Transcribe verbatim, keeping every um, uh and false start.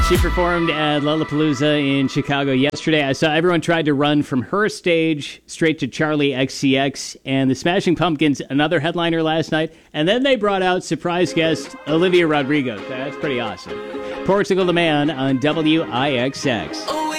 She performed at Lollapalooza in Chicago yesterday. I saw everyone tried to run from her stage straight to Charlie X C X and the Smashing Pumpkins, another headliner last night. And then they brought out surprise guest Olivia Rodrigo. That's pretty awesome. Portugal the Man on W I X X.